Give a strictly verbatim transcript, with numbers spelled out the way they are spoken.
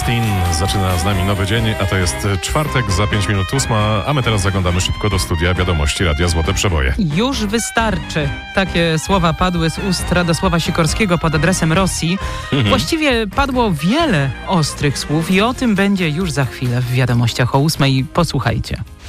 Springsteen zaczyna z nami nowy dzień, a to jest czwartek za pięć minut ósma, a my teraz zaglądamy szybko do studia wiadomości Radia Złote Przeboje. Już wystarczy. Takie słowa padły z ust Radosława Sikorskiego pod adresem Rosji. Mhm. Właściwie padło wiele ostrych słów i o tym będzie już za chwilę w wiadomościach o ósmej. Posłuchajcie.